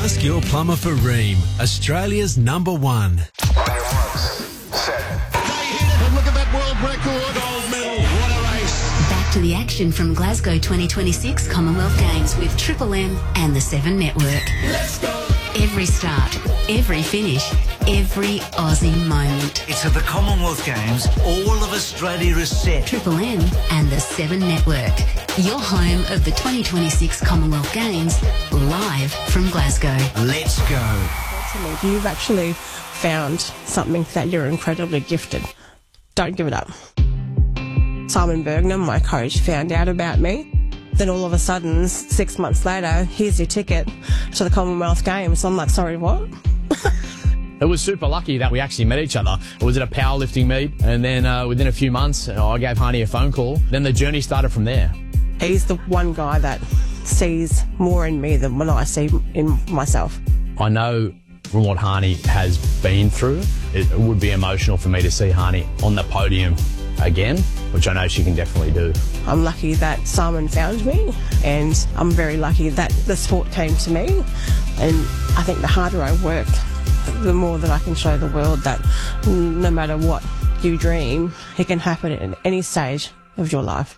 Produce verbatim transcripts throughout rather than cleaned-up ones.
Ask your plumber for Rheem, Australia's number one. Set. They hit it, and look at that world record. Gold medal. What a race. Back to the action from Glasgow twenty twenty-six Commonwealth Games with Triple M and the Seven Network. Let's go. Every start, every finish, every Aussie moment. It's at the Commonwealth Games. All of Australia is set. Triple M and the Seven Network. Your home of the twenty twenty-six Commonwealth Games, live from Glasgow. Let's go. You've actually found something that you're incredibly gifted. Don't give it up. Simon Bergner, my coach, found out about me. Then all of a sudden, six months later, here's your ticket to the Commonwealth Games. So I'm like, sorry, what? It was super lucky that we actually met each other. It was at a powerlifting meet, and then uh, within a few months, I gave Hani a phone call. Then the journey started from there. He's the one guy that sees more in me than what I see in myself. I know from what Hani has been through, it would be emotional for me to see Hani on the podium again, which I know she can definitely do. I'm lucky that Simon found me, and I'm very lucky that the sport came to me. And I think the harder I work, the more that I can show the world that no matter what you dream, it can happen at any stage of your life.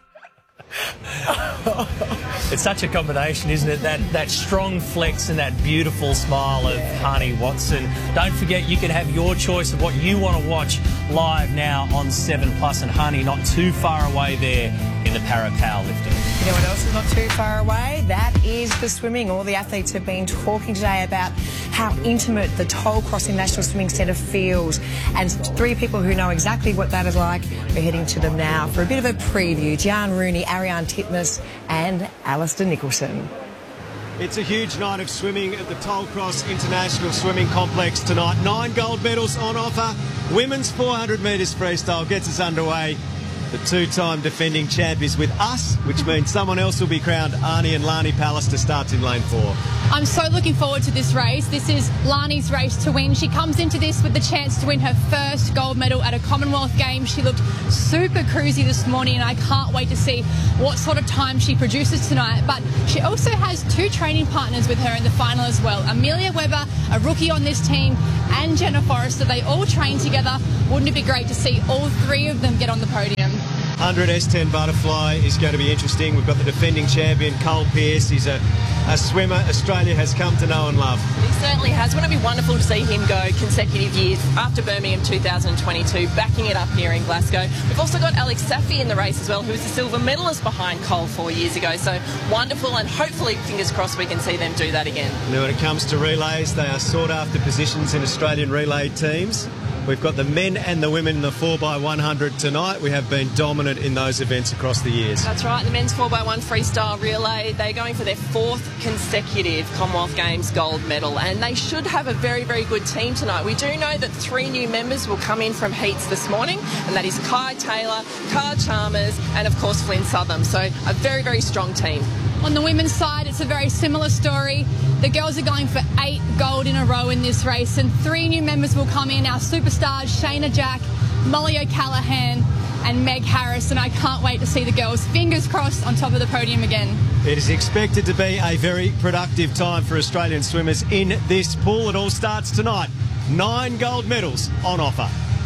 It's such a combination, isn't it? That that strong flex and that beautiful smile of Hani Watson. Don't forget, you can have your choice of what you want to watch live now on seven plus, and Hani not too far away there in the para powerlifting. You know what else is not too far away? That is the swimming. All the athletes have been talking today about how intimate the Toll Crossing National Swimming Centre feels. And three people who know exactly what that is like, we're heading to them now for a bit of a preview. Gian Rooney, Ariane Titmus and Alistair Nicholson. It's a huge night of swimming at the Toll Cross International Swimming Complex tonight. Nine gold medals on offer. Women's four hundred metres freestyle gets us underway. The two-time defending champ is with us, which means someone else will be crowned. Arnie and Lani Pallister starts in lane four. I'm so looking forward to this race. This is Lani's race to win. She comes into this with the chance to win her first gold medal at a Commonwealth Games. She looked super cruisy this morning, and I can't wait to see what sort of time she produces tonight. But she also has two training partners with her in the final as well. Amelia Webber, a rookie on this team, and Jenna Forrester. They all train together. Wouldn't it be great to see all three of them get on the podium? one hundred S ten butterfly is going to be interesting. We've got the defending champion, Cole Pearce. He's a, a swimmer Australia has come to know and love. He certainly has. Wouldn't it be wonderful to see him go consecutive years after Birmingham two thousand twenty-two, backing it up here in Glasgow. We've also got Alex Safi in the race as well, who was the silver medalist behind Cole four years ago. So wonderful, and hopefully, fingers crossed, we can see them do that again. Now, when it comes to relays, they are sought after positions in Australian relay teams. We've got the men and the women in the four by one hundred tonight. We have been dominant in those events across the years. That's right, the men's four by one freestyle relay, they're going for their fourth consecutive Commonwealth Games gold medal, and they should have a very, very good team tonight. We do know that three new members will come in from heats this morning, and that is Kai Taylor, Car Chalmers, and of course Flynn Southam. So a very, very strong team. On the women's side, it's a very similar story. The girls are going for eight gold in a row in this race, and three new members will come in. Our superstars, Shayna Jack, Molly O'Callaghan and Meg Harris, and I can't wait to see the girls, fingers crossed, on top of the podium again. It is expected to be a very productive time for Australian swimmers in this pool. It all starts tonight. Nine gold medals on offer.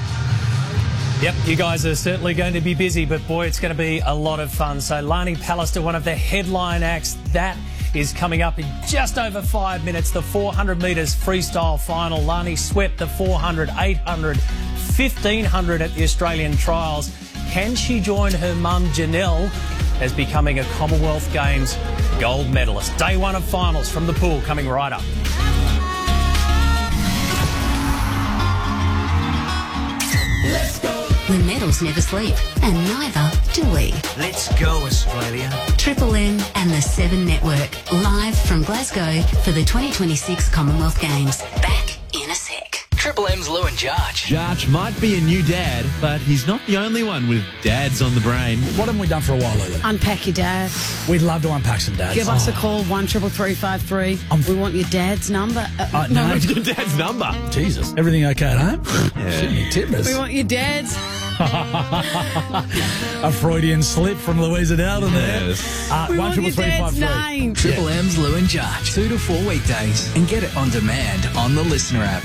Yep, you guys are certainly going to be busy, but boy, it's going to be a lot of fun. So Lani Pallister, one of the headline acts, that is coming up in just over five minutes. The four hundred metres freestyle final. Lani swept the four hundred, eight hundred, fifteen hundred at the Australian trials. Can she join her mum Janelle as becoming a Commonwealth Games gold medalist? Day one of finals from the pool coming right up. Let's go. The medals never sleep, and neither do we. Let's go, Australia. Triple M and the Seven Network, live from Glasgow for the twenty twenty-six Commonwealth Games. Back in a sec. Triple M's Lou and Jarch. Jarch might be a new dad, but he's not the only one with dads on the brain. What haven't we done for a while, Lulu? Unpack your dad. We'd love to unpack some dads. Give us oh. a call, one triple three five three. Um, we want your dad's number. Uh, uh, no, Your dad's number. Jesus. Everything okay at home? Yeah. Shouldn't you tip us? We want your dad's A Freudian slip from Louisa Dowden there. Yes. Uh, We one want triple your three five dad's three. name. Triple M's Lou and Judge. Two to four weekdays. And get it on demand on the Listener app.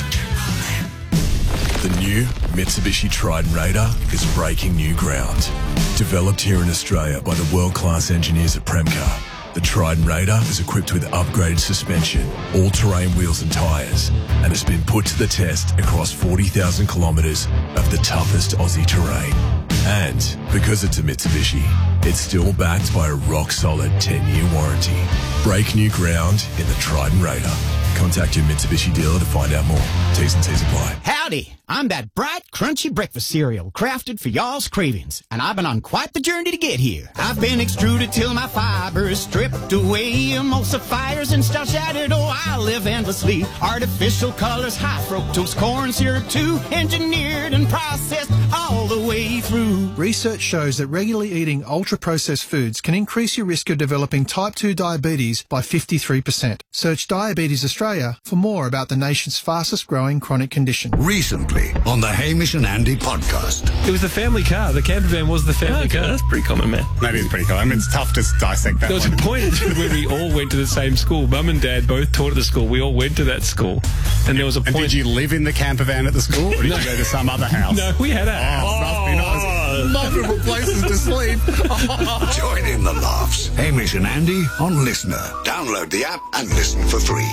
The new Mitsubishi Triton Raider is breaking new ground. Developed here in Australia by the world-class engineers at Premcar, the Triton Raider is equipped with upgraded suspension, all-terrain wheels and tyres, and has been put to the test across forty thousand kilometres of the toughest Aussie terrain. And because it's a Mitsubishi, it's still backed by a rock-solid ten-year warranty. Break new ground in the Triton Raider. Contact your Mitsubishi dealer to find out more. T's and C's apply. Howdy, I'm that bright, crunchy breakfast cereal crafted for y'all's cravings, and I've been on quite the journey to get here. I've been extruded till my fiber is stripped away, emulsifiers and starch added, oh, I live endlessly. Artificial colors, high fructose corn syrup too, engineered and processed all the way through. Research shows that regularly eating ultra-processed foods can increase your risk of developing type two diabetes by fifty-three percent. Search Diabetes Australia for more about the nation's fastest growing chronic condition. Recently on the Hamish and Andy podcast. It was the family car. The camper van was the family car. That's pretty common, man. That is pretty common. I mean, it's tough to dissect that There was one. a point when we all went to the same school. Mum and Dad both taught at the school. We all went to that school. And there was a And point... did you live in the camper van at the school, or did No. you go to some other house? No, we had a house. Oh, must be nice. Multiple places to sleep. Join in the laughs. Hamish and Andy on Listener. Download the app and listen for free.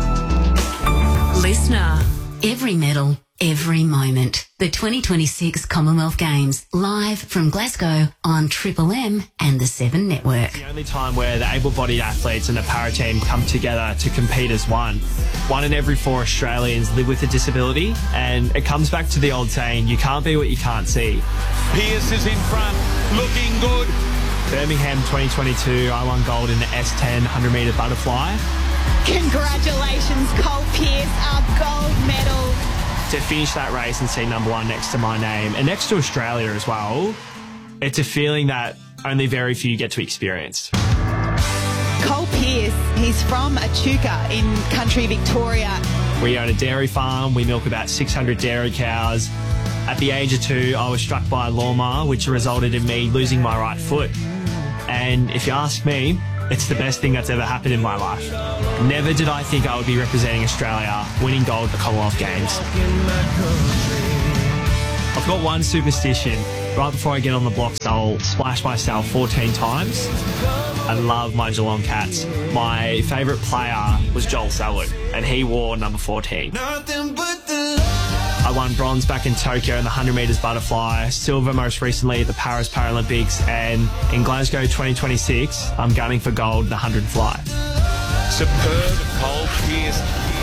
Listener. Every medal, every moment. The twenty twenty-six Commonwealth Games, live from Glasgow on Triple M and the Seven Network. The only time where the able-bodied athletes and the para team come together to compete as one. One in every four Australians live with a disability, and it comes back to the old saying, you can't be what you can't see. Pearce is in front, looking good. Birmingham twenty twenty-two, I won gold in the S ten one hundred metre butterfly. Congratulations, Cole Pearce, our gold medal. To finish that race and see number one next to my name, and next to Australia as well, it's a feeling that only very few get to experience. Cole Pearce, he's from Echuca in country Victoria. We own a dairy farm, we milk about six hundred dairy cows. At the age of two, I was struck by a lawnmower, which resulted in me losing my right foot. And if you ask me, it's the best thing that's ever happened in my life. Never did I think I would be representing Australia, winning gold at the Commonwealth Games. I've got one superstition. Right before I get on the blocks, I'll splash myself fourteen times. I love my Geelong Cats. My favourite player was Joel Selwood, and he wore number fourteen. I won bronze back in Tokyo in the one hundred metres butterfly, silver most recently at the Paris Paralympics, and in Glasgow twenty twenty-six, I'm gunning for gold in the one hundred fly. Superb, Cole Pearce.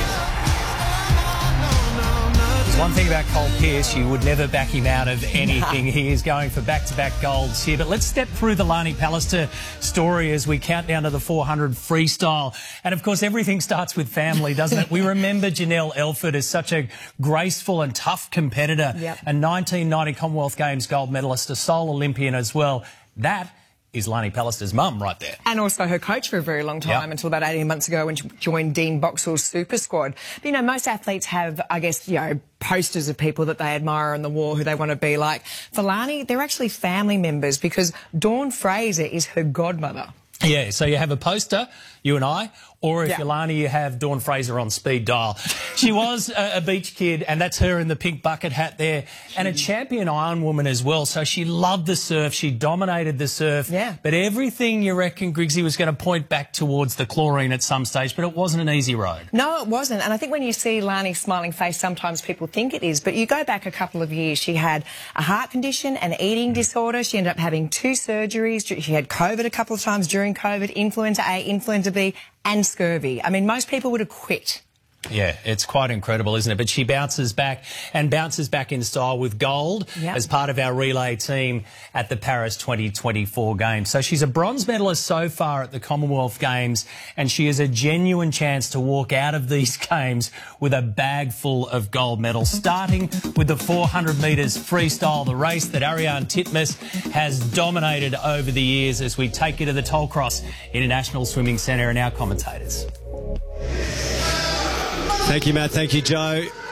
There's one thing about Cole Pearce, you would never back him out of anything. He is going for back-to-back golds here. But let's step through the Lani Pallister story as we count down to the four hundred freestyle. And, of course, everything starts with family, doesn't it? We remember Janelle Elford as such a graceful and tough competitor. Yep. A nineteen ninety Commonwealth Games gold medalist, a Seoul Olympian as well. That is Lani Pallister's mum right there. And also her coach for a very long time, Yep. until about eighteen months ago when she joined Dean Boxall's super squad. But, you know, most athletes have, I guess, you know, posters of people that they admire on the wall who they want to be like. For Lani, they're actually family members because Dawn Fraser is her godmother. Yeah, so you have a poster, you and I, or if Yeah. you're Lani, you have Dawn Fraser on speed dial. She was a, a beach kid, and that's her in the pink bucket hat there, and a champion Iron woman as well. So she loved the surf, she dominated the surf. Yeah. But everything, you reckon, Griggsy, was going to point back towards the chlorine at some stage, but it wasn't an easy road. No, it wasn't. And I think when you see Lani's smiling face, sometimes people think it is. But you go back a couple of years, she had a heart condition, an eating disorder. She ended up having two surgeries. She had COVID a couple of times during COVID, influenza A, influenza B, and scurvy. I mean, most people would have quit. Yeah, it's quite incredible, isn't it? But she bounces back and bounces back in style with gold Yep. as part of our relay team at the Paris twenty twenty-four Games. So she's a bronze medalist so far at the Commonwealth Games, and she has a genuine chance to walk out of these games with a bag full of gold medals, starting with the four hundred metres freestyle, the race that Ariane Titmus has dominated over the years, as we take you to the Tollcross International Swimming Centre and our commentators. Thank you, Matt. Thank you, Joe.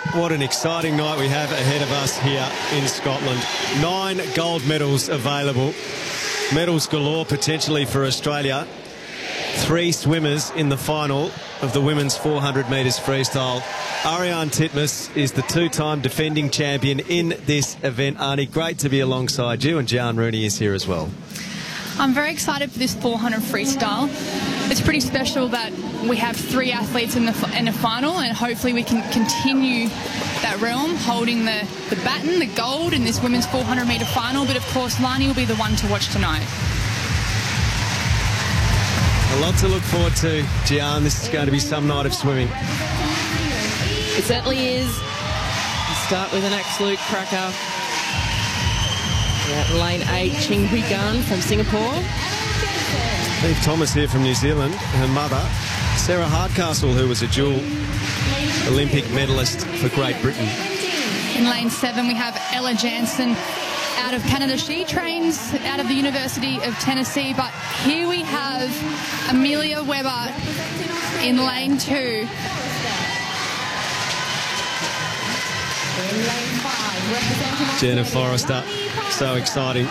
What an exciting night we have ahead of us here in Scotland. Nine gold medals available. Medals galore potentially for Australia. Three swimmers in the final of the women's four hundred metres freestyle. Ariarne Titmus is the two-time defending champion in this event. Arnie, great to be alongside you, and Jan Rooney is here as well. I'm very excited for this four hundred freestyle. It's pretty special that we have three athletes in the in the final, and hopefully we can continue that realm, holding the, the baton, the gold in this women's four hundred metre final. But of course, Lani will be the one to watch tonight. A lot to look forward to, Gian. This is going to be some night of swimming. It certainly is. You start with an absolute cracker. Yeah, lane eight, Ching Hui Gan from Singapore. Eve Thomas here from New Zealand. Her mother, Sarah Hardcastle, who was a dual Olympic medalist for Great Britain. In lane seven, we have Ella Jansen out of Canada. She trains out of the University of Tennessee, but here we have Amelia Weber in lane two. Jenna Forrester, so exciting.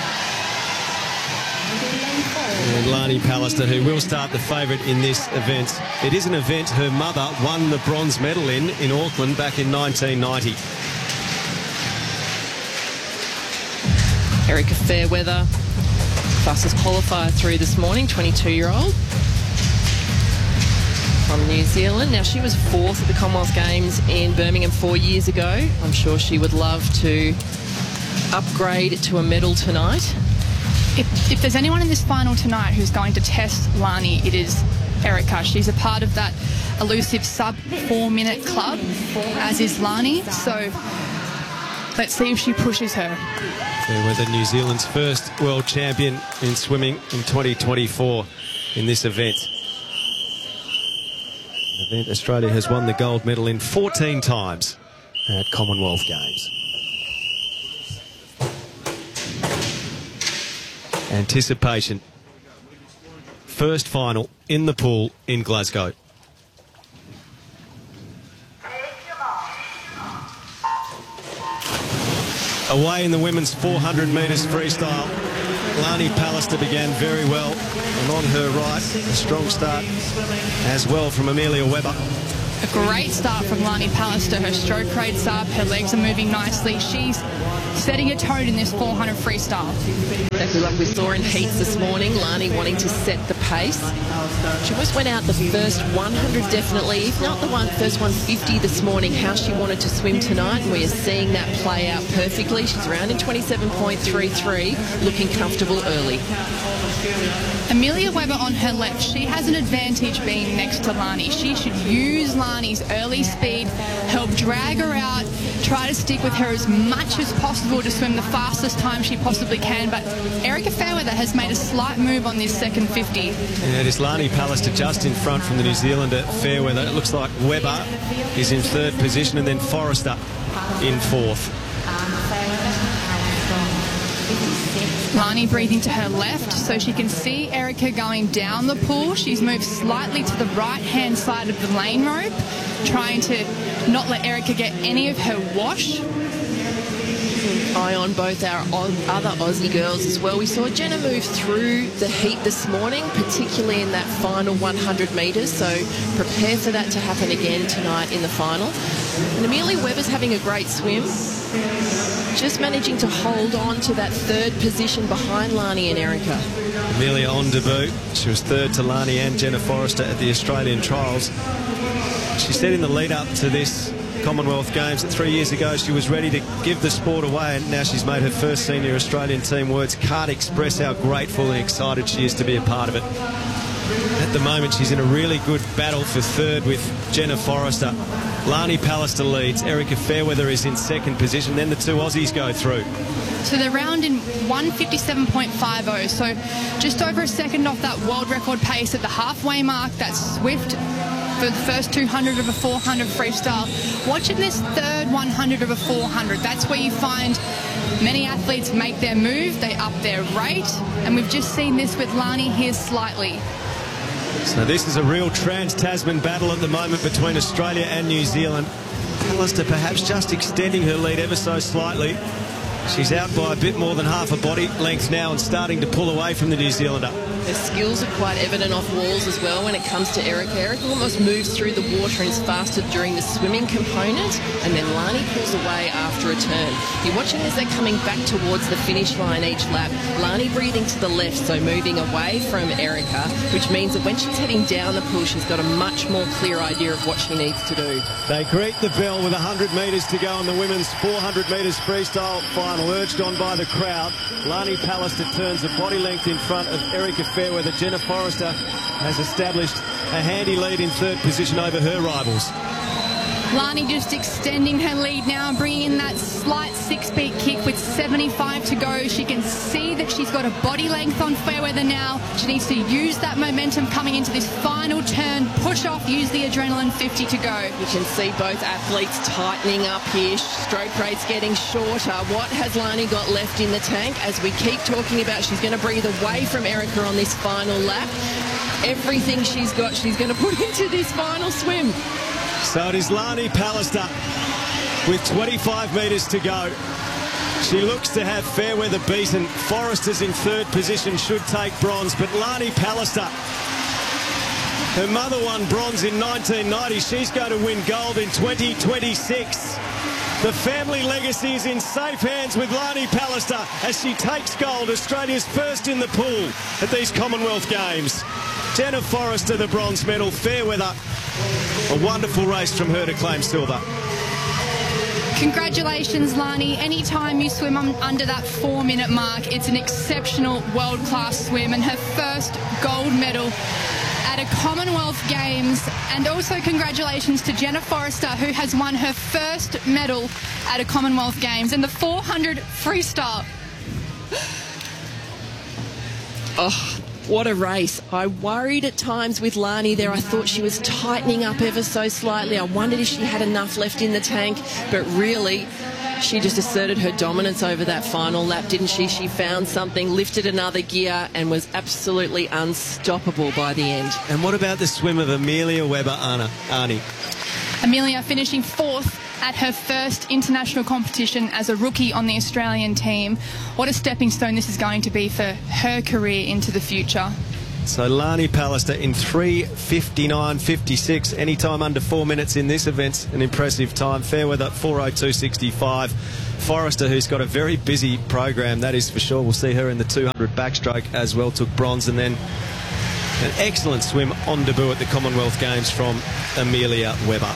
And Lani Pallister, who will start the favourite in this event. It is an event her mother won the bronze medal in, in Auckland back in nineteen ninety. Erica Fairweather, fastest qualifier through this morning, twenty-two-year-old from New Zealand. Now, she was fourth at the Commonwealth Games in Birmingham four years ago. I'm sure she would love to upgrade to a medal tonight. If, if there's anyone in this final tonight who's going to test Lani, it is Erica. She's a part of that elusive sub-four-minute club, as is Lani. So let's see if she pushes her. Fairweather, New Zealand's first world champion in swimming in twenty twenty-four in this event. An event Australia has won the gold medal in fourteen times at Commonwealth Games. Anticipation. First final in the pool in Glasgow. Away in the women's four hundred metres freestyle, Lani Pallister began very well, and on her right, a strong start as well from Amelia Weber. A great start from Lani Pallister. Her stroke rate's up, her legs are moving nicely. She's setting a tone in this four hundred freestyle. Exactly like we saw in heats this morning, Lani wanting to set the pace. She almost went out the first one hundred definitely, if not the one, first one fifty this morning, how she wanted to swim tonight, and we are seeing that play out perfectly. She's around in twenty-seven point three three, looking comfortable early. Amelia Weber on her left, she has an advantage being next to Lani. She should use Lani's early speed, help drag her out, try to stick with her as much as possible to swim the fastest time she possibly can. But Erica Fairweather has made a slight move on this second fifty. Yeah, it is Lani Pallister just in front from the New Zealander Fairweather. It looks like Weber is in third position, and then Forrester in fourth. Lani breathing to her left so she can see Erica going down the pool. She's moved slightly to the right-hand side of the lane rope, trying to not let Erica get any of her wash. Eye on both our other Aussie girls as well. We saw Jenna move through the heat this morning, particularly in that final one hundred metres, so prepare for that to happen again tonight in the final. And Amelia Weber's having a great swim, just managing to hold on to that third position behind Lani and Erica. Amelia on debut. She was third to Lani and Jenna Forrester at the Australian trials. She said in the lead-up to this Commonwealth Games that three years ago she was ready to give the sport away, and now she's made her first senior Australian team. Words can't express how grateful and excited she is to be a part of it. At the moment, she's in a really good battle for third with Jenna Forrester. Lani Pallister leads. Erica Fairweather is in second position. Then the two Aussies go through. So they're round in one fifty-seven point five oh, so just over a second off that world record pace at the halfway mark. That's swift for the first two hundred of a four hundred freestyle. Watching this third one hundred of a four hundred, that's where you find many athletes make their move, they up their rate, and we've just seen this with Lani here slightly. So this is a real trans-Tasman battle at the moment between Australia and New Zealand. Pallister perhaps just extending her lead ever so slightly. She's out by a bit more than half a body length now and starting to pull away from the New Zealander. Her skills are quite evident off walls as well when it comes to Erica. Erica almost moves through the water and is faster during the swimming component, and then Lani pulls away after a turn. You're watching as they're coming back towards the finish line each lap. Lani breathing to the left, so moving away from Erica, which means that when she's heading down the pool, she's got a much more clear idea of what she needs to do. They greet the bell with one hundred metres to go on the women's four hundred metres freestyle final, urged on by the crowd. Lani Pallister turns a body length in front of Erica Fairweather. Jenna Forrester has established a handy lead in third position over her rivals. Lani just extending her lead now and bringing in that slight six-beat kick with seventy-five to go. She can see that she's got a body length on Fairweather now. She needs to use that momentum coming into this final turn, push off, use the adrenaline, fifty to go. You can see both athletes tightening up here. Stroke rates getting shorter. What has Lani got left in the tank? As we keep talking about, she's going to breathe away from Erica on this final lap. Everything she's got, she's going to put into this final swim. So it is Lani Pallister with twenty-five metres to go. She looks to have Fairweather beaten. Forrester's in third position, should take bronze, but Lani Pallister, her mother won bronze in nineteen ninety. She's going to win gold in twenty twenty-six. The family legacy is in safe hands with Lani Pallister as she takes gold, Australia's first in the pool at these Commonwealth Games. Jenna Forrester, the bronze medal. Fairweather, a wonderful race from her to claim silver. Congratulations, Lani. Anytime you swim un under that four-minute mark, it's an exceptional world-class swim and her first gold medal at a Commonwealth Games. And also congratulations to Jenna Forrester, who has won her first medal at a Commonwealth Games in the four hundred freestyle. Oh, what a race. I worried at times with Lani there. I thought she was tightening up ever so slightly. I wondered if she had enough left in the tank, but really she just asserted her dominance over that final lap, didn't she? She found something, lifted another gear and was absolutely unstoppable by the end. And what about the swim of Amelia Webber, Anna, Arnie? Amelia finishing fourth at her first international competition as a rookie on the Australian team. What a stepping stone this is going to be for her career into the future. So Lani Pallister in three fifty-nine fifty-six, any time under four minutes in this event's an impressive time. Fairweather four oh two sixty-five. Forrester, who's got a very busy program, that is for sure. We'll see her in the two hundred backstroke as well, took bronze, and then an excellent swim on debut at the Commonwealth Games from Amelia Webber.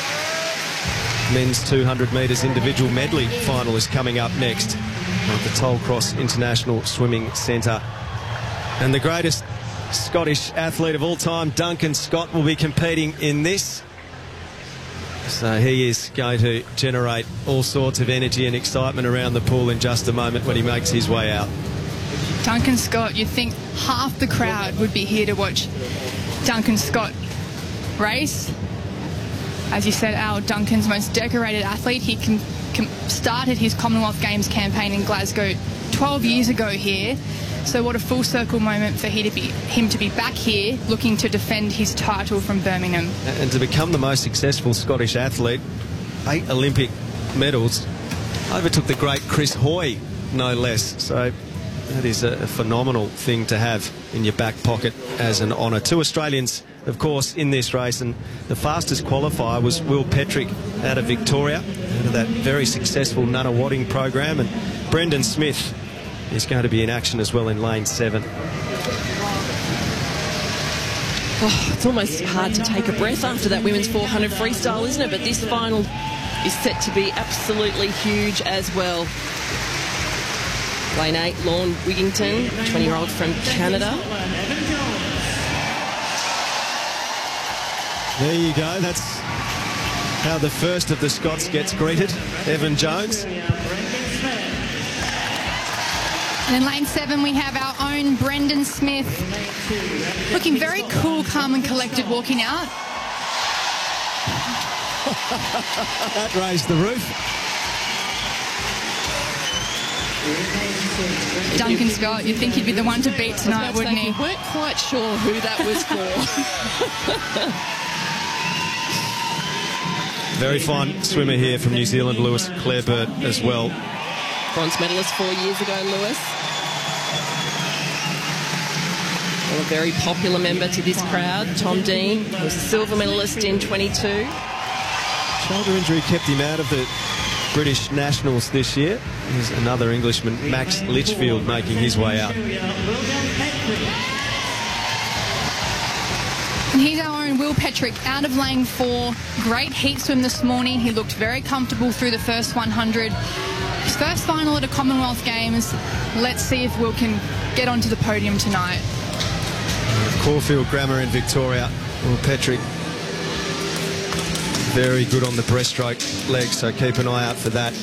Men's two hundred metres individual medley final is coming up next at the Toll Cross International Swimming Centre. And the greatest Scottish athlete of all time, Duncan Scott, will be competing in this. So he is going to generate all sorts of energy and excitement around the pool in just a moment when he makes his way out. Duncan Scott, you'd think half the crowd would be here to watch Duncan Scott race. As you said, our Duncan's most decorated athlete. He can, can started his Commonwealth Games campaign in Glasgow twelve years ago here. So what a full circle moment for he to be, him to be back here looking to defend his title from Birmingham. And to become the most successful Scottish athlete, eight Olympic medals, overtook the great Chris Hoy, no less. So that is a, a phenomenal thing to have in your back pocket as an honour. Two Australians, of course, in this race, and the fastest qualifier was Will Petrick out of Victoria, out of that very successful Nunawading program, and Brendan Smith is going to be in action as well in lane seven. Oh, it's almost hard to take a breath after that women's four hundred freestyle, isn't it? But this final is set to be absolutely huge as well. Lane eight, Lorne Wigington, twenty-year-old from Canada. There you go. That's how the first of the Scots gets greeted. Evan Jones. And in lane seven, we have our own Brendan Smith, looking very cool, calm and collected walking out. That raised the roof. Duncan Scott, you'd think he'd be the one to beat tonight, wouldn't he? We weren't quite sure who that was for. Very fine swimmer here from New Zealand, Lewis Clareburt as well. Bronze medalist four years ago, Lewis. Well, a very popular member to this crowd. Tom Dean was a silver medalist in twenty-two. Shoulder injury kept him out of the British Nationals this year. There's another Englishman, Max Litchfield, making his way out. And here's our own Will Petrick out of lane four. Great heat swim this morning. He looked very comfortable through the first one hundred. His first final at a Commonwealth Games. Let's see if Will can get onto the podium tonight. Caulfield Grammar in Victoria. Will Petrick very good on the breaststroke leg, so keep an eye out for that.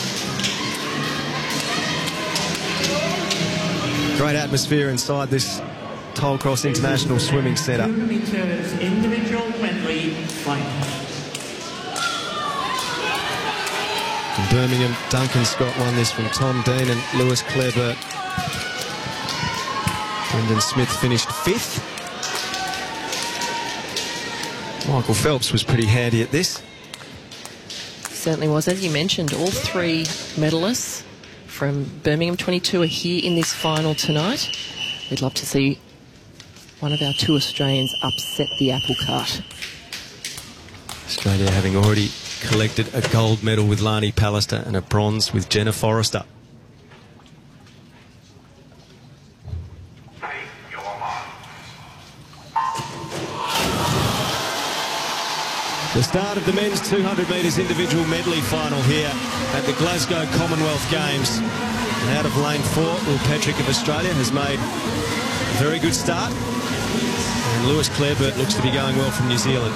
Great atmosphere inside this Tollcross International Swimming Centre. Individual medley final. In Birmingham, Duncan Scott won this from Tom Dean and Lewis Clareburt. Brendan Smith finished fifth. Michael Phelps was pretty handy at this. Certainly was. As you mentioned, all three medalists from Birmingham twenty-two are here in this final tonight. We'd love to see one of our two Australians upset the apple cart. Australia having already collected a gold medal with Lani Pallister and a bronze with Jenna Forrester. The start of the men's two hundred metres individual medley final here at the Glasgow Commonwealth Games. And out of lane four, Will Petrick of Australia has made a very good start. And Lewis Clareburt looks to be going well from New Zealand.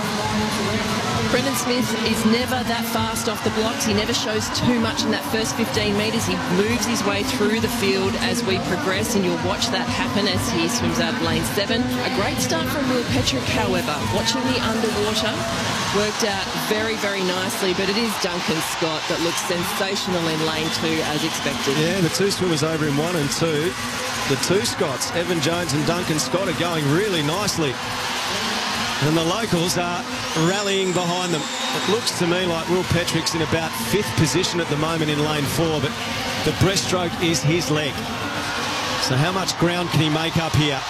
Brendan Smith is never that fast off the blocks. He never shows too much in that first fifteen metres. He moves his way through the field as we progress, and you'll watch that happen as he swims out of lane seven. A great start from Will Petrick, however. Watching the underwater worked out very, very nicely, but it is Duncan Scott that looks sensational in lane two as expected. Yeah, the two swimmers over in one and two. The two Scotts, Evan Jones and Duncan Scott, are going really nicely. And the locals are rallying behind them. It looks to me like Will Petrick's in about fifth position at the moment in lane four, but the breaststroke is his leg. So how much ground can he make up here?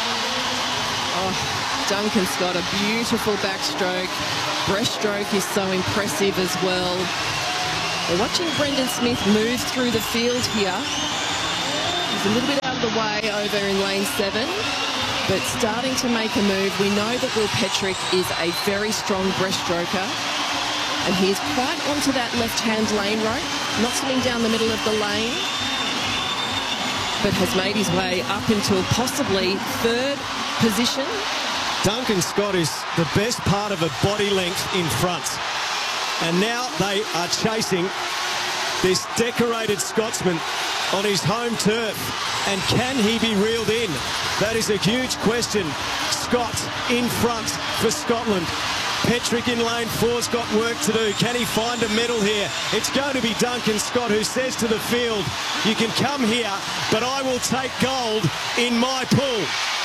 Oh, Duncan Scott, a beautiful backstroke. Breaststroke is so impressive as well. We're watching Brendan Smith move through the field here. He's a little bit out of the way over in lane seven, but starting to make a move. We know that Will Petrick is a very strong breaststroker, and he's quite onto that left-hand lane rope, not swimming down the middle of the lane, but has made his way up until possibly third position. Duncan Scott is the best part of a body length in front, and now they are chasing this decorated Scotsman on his home turf. And can he be reeled in? That is a huge question. Scott in front for Scotland. Petrick in lane four's got work to do. Can he find a medal here? It's going to be Duncan Scott who says to the field, you can come here, but I will take gold in my pool.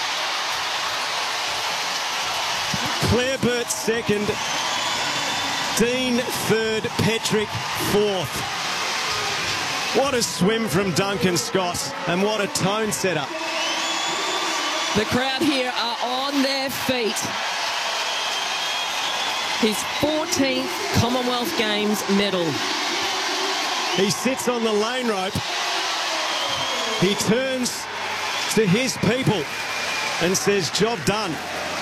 Clareburt second, Dean third, Petrick fourth. What a swim from Duncan Scott, and what a tone setter. The crowd here are on their feet. His fourteenth Commonwealth Games medal. He sits on the lane rope. He turns to his people and says, job done.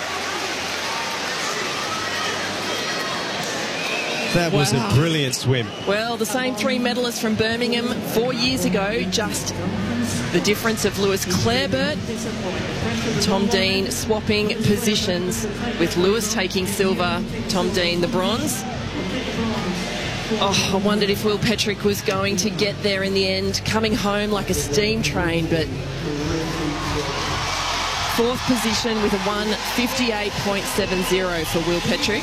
That was Wow. a brilliant swim. Well, the same three medalists from Birmingham four years ago, just the difference of Lewis Clareburt, Tom Dean swapping positions, with Lewis taking silver, Tom Dean the bronze. Oh, I wondered if Will Petrick was going to get there in the end, coming home like a steam train, but fourth position with a one fifty-eight point seven zero for Will Petrick.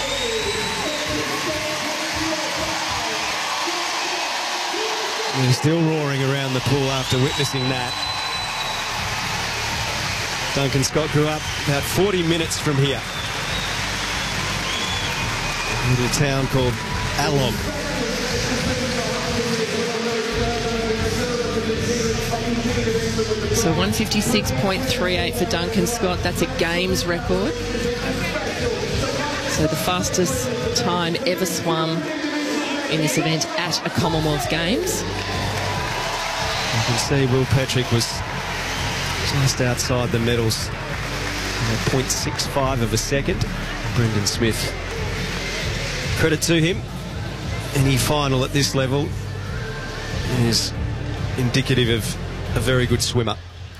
They're still roaring around the pool after witnessing that. Duncan Scott grew up about forty minutes from here. little town called Alog. So one fifty-six point three eight for Duncan Scott. That's a games record. So the fastest time ever swum in this event at a Commonwealth Games. You can see Will Petrick was just outside the medals. zero point six five of a second. Brendan Smith. Credit to him. Any final at this level is indicative of a very good swimmer.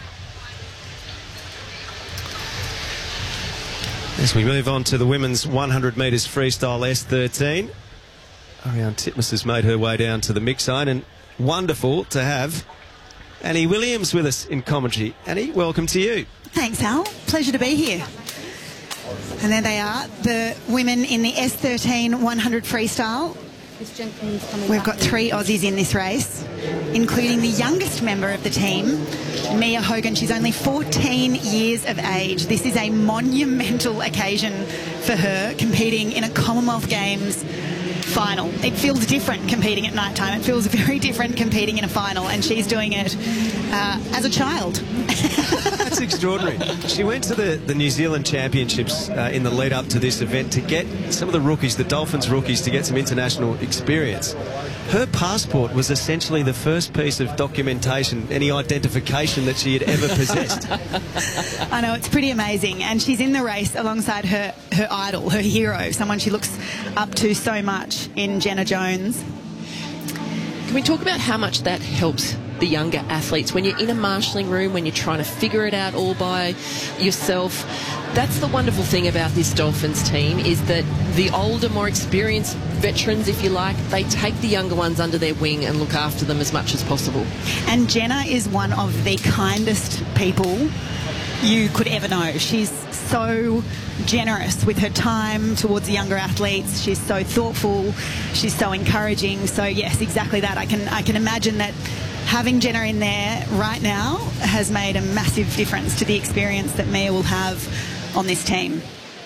As we move on to the women's one hundred metres freestyle S thirteen, Ariane Titmus has made her way down to the mix zone, and wonderful to have Annie Williams with us in commentary. Annie, welcome to you. Thanks, Al. Pleasure to be here. And there they are, the women in the S thirteen one hundred freestyle. We've got three Aussies in this race, including the youngest member of the team, Mia Hogan. She's only fourteen years of age. This is a monumental occasion for her, competing in a Commonwealth Games final. It feels different competing at night time. It feels very different competing in a final, and she's doing it uh, as a child. That's extraordinary. She went to the, the New Zealand Championships uh, in the lead up to this event to get some of the rookies, the Dolphins rookies, to get some international experience. Her passport was essentially the first piece of documentation, any identification that she had ever possessed. I know, it's pretty amazing. And she's in the race alongside her, her idol, her hero, someone she looks up to so much in Jenna Jones. Can we talk about how much that helps the younger athletes when you're in a marshalling room, when you're trying to figure it out all by yourself? That's the wonderful thing about this Dolphins team, is that the older, more experienced veterans, if you like, they take the younger ones under their wing and look after them as much as possible. And Jenna is one of the kindest people you could ever know. She's so generous with her time towards the younger athletes. She's so thoughtful. She's so encouraging. So yes, exactly that. I can I can imagine that having Jenna in there right now has made a massive difference to the experience that Mia will have on this team.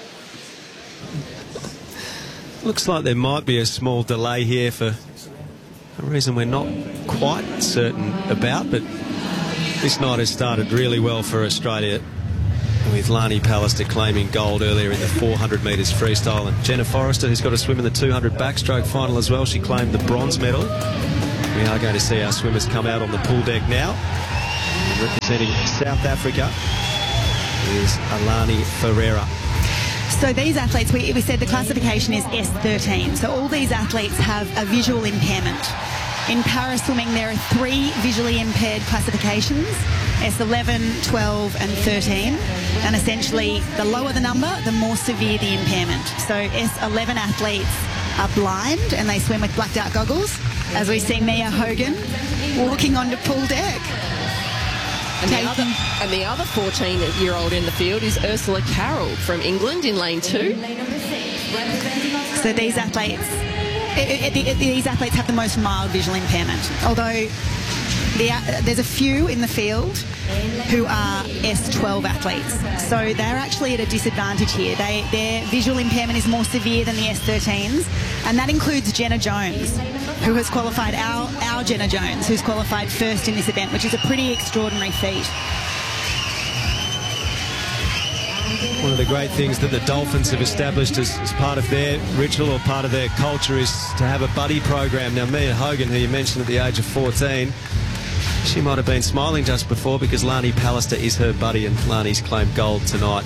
Looks like there might be a small delay here for a reason we're not quite certain about, but this night has started really well for Australia, with Lani Pallister claiming gold earlier in the four hundred metres freestyle, and Jenna Forrester, who's got to swim in the two hundred backstroke final as well, she claimed the bronze medal. We are going to see our swimmers come out on the pool deck now. Representing South Africa is Alani Ferreira. So these athletes, we, we said the classification is S thirteen. So all these athletes have a visual impairment. In para swimming, there are three visually impaired classifications, S eleven, twelve and thirteen. And essentially, the lower the number, the more severe the impairment. So S eleven athletes are blind and they swim with blacked out goggles, as we see Mia Hogan walking onto pool deck. And the, other, and the other fourteen-year-old in the field is Ursula Carroll from England in lane two. So these athletes, it, it, it, these athletes have the most mild visual impairment. Although the, uh, there's a few in the field who are S twelve athletes. So they're actually at a disadvantage here. They, their visual impairment is more severe than the S thirteens, and that includes Jenna Jones, who has qualified, our, our Jenna Jones, who's qualified first in this event, which is a pretty extraordinary feat. One of the great things that the Dolphins have established as, as part of their ritual or part of their culture is to have a buddy program. Now, Mia Hogan, who you mentioned at the age of fourteen, she might have been smiling just before because Lani Pallister is her buddy, and Lani's claimed gold tonight.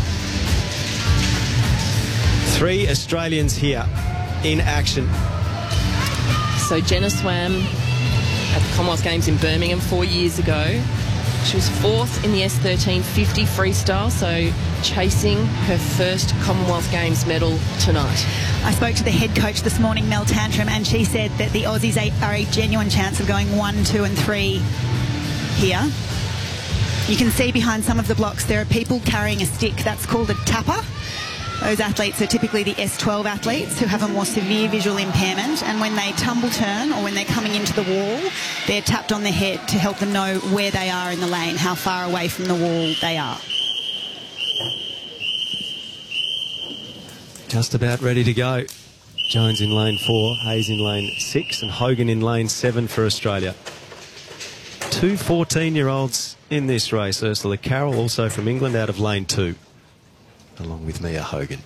Three Australians here in action. So Jenna swam at the Commonwealth Games in Birmingham four years ago. She was fourth in the S thirteen fifty freestyle, so chasing her first Commonwealth Games medal tonight. I spoke to the head coach this morning, Mel Tantrum, and she said that the Aussies are a genuine chance of going one, two and three here. You can see behind some of the blocks there are people carrying a stick. That's called a tapper. Those athletes are typically the S twelve athletes who have a more severe visual impairment, and when they tumble turn or when they're coming into the wall, they're tapped on the head to help them know where they are in the lane, how far away from the wall they are. Just about ready to go. Jones in lane four, Hayes in lane six, and Hogan in lane seven for Australia. Two fourteen-year-olds in this race. Ursula Carroll, also from England, out of lane two, along with Mia Hogan.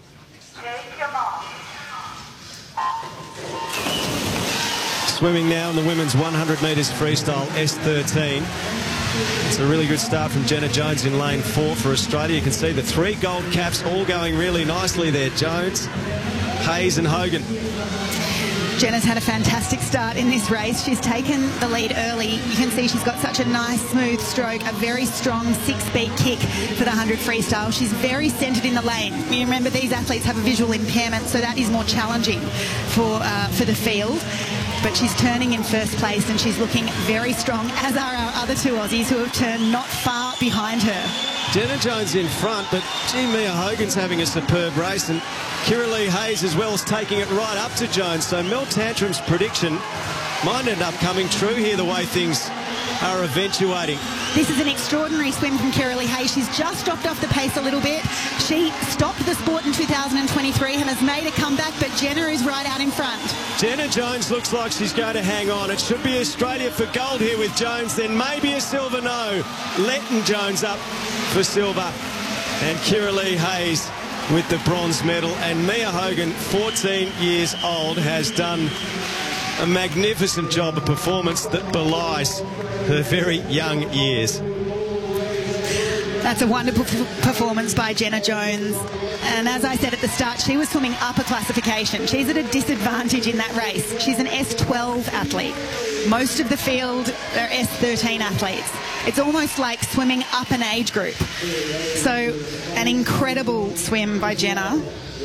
Swimming now in the women's one hundred metres freestyle S thirteen. It's a really good start from Jenna Jones in lane four for Australia. You can see the three gold caps all going really nicely there. Jones, Hayes and Hogan. Jenna's had a fantastic start in this race. She's taken the lead early. You can see she's got such a nice, smooth stroke, a very strong six-beat kick for the one hundred freestyle. She's very centred in the lane. You remember, these athletes have a visual impairment, so that is more challenging for, uh, for the field. But she's turning in first place and she's looking very strong, as are our other two Aussies who have turned not far behind her. Jenna Jones in front, but gee, Mia Hogan's having a superb race, and Kira-Lee Hayes as well is taking it right up to Jones. So Mel Tantrum's prediction might end up coming true here, the way things are eventuating. This is an extraordinary swim from Kira-Lee Hayes. She's just dropped off the pace a little bit. She stopped the sport in two thousand twenty-three and has made a comeback, but Jenna is right out in front. Jenna Jones looks like she's going to hang on. It should be Australia for gold here with Jones, then maybe a silver. No, Letton Jones up for silver, and Kira-Lee Hayes with the bronze medal. And Mia Hogan, fourteen years old, has done a magnificent job, a performance that belies her very young years. That's a wonderful performance by Jenna Jones. And as I said at the start, she was swimming upper classification. She's at a disadvantage in that race. She's an S twelve athlete. Most of the field are S thirteen athletes. It's almost like swimming up an age group. So an incredible swim by Jenna.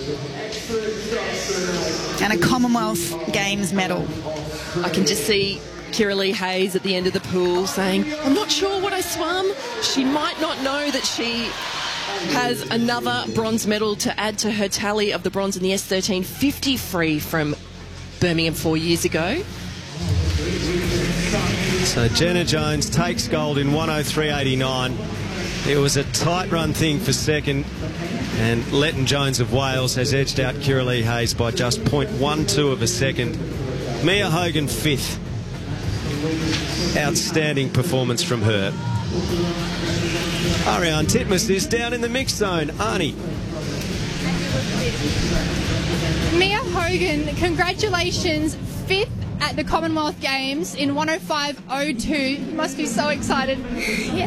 And a Commonwealth Games medal. I can just see Kira-Lee Hayes at the end of the pool saying, I'm not sure what I swam. She might not know that she has another bronze medal to add to her tally of the bronze in the S thirteen fifty free from Birmingham four years ago. So Jenna Jones takes gold in one oh three eighty-nine. It was a tight run thing for second, and Letton Jones of Wales has edged out Kira-Lee Hayes by just zero point one two of a second. Mia Hogan fifth. Outstanding performance from her. Ariane Titmus is down in the mix zone. Arnie. Mia Hogan, congratulations, fifth at the Commonwealth Games in one oh five oh two. You must be so excited. Yeah.